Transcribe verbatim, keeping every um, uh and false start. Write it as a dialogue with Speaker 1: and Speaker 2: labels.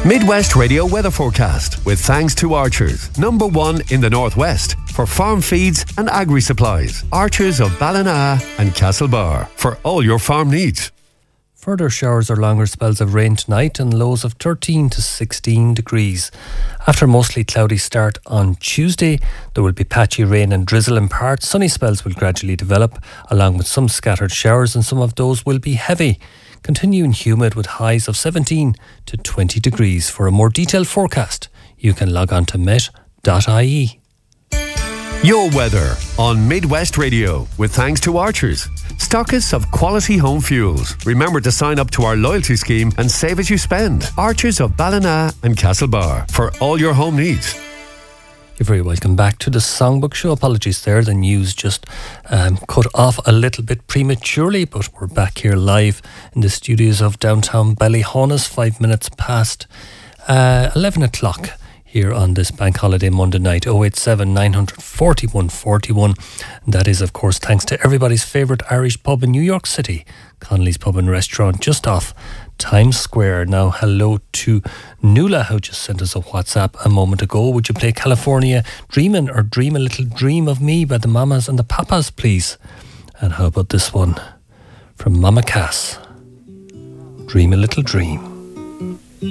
Speaker 1: Midwest Radio weather forecast with thanks to Archers, number one in the Northwest for farm feeds and agri-supplies. Archers of Ballina and Castlebar for all your farm needs.
Speaker 2: Further showers or longer spells of rain tonight and lows of thirteen to sixteen degrees. After a mostly cloudy start on Tuesday, there will be patchy rain and drizzle in parts. Sunny spells will gradually develop, along with some scattered showers, and some of those will be heavy. Continuing humid with highs of seventeen to twenty degrees. For a more detailed forecast, you can log on to met dot I E.
Speaker 1: Your weather on Midwest Radio with thanks to Archers, stockists of quality home fuels. Remember to sign up to our loyalty scheme and save as you spend. Archers of Ballina and Castlebar for all your home needs.
Speaker 2: You're very welcome back to the Songbook Show. Apologies there, the news just um, cut off a little bit prematurely, but we're back here live in the studios of downtown Ballyhonus, five minutes past uh, eleven o'clock. Here on this Bank Holiday Monday night. oh eight seven, nine four one, four one. And that is, of course, thanks to everybody's favourite Irish pub in New York City, Connolly's Pub and Restaurant, just off Times Square. Now, hello to Nuala, who just sent us a WhatsApp a moment ago. Would you play California Dreamin' or Dream a Little Dream of Me by the Mamas and the Papas, please? And how about this one from Mama Cass? Dream a Little Dream.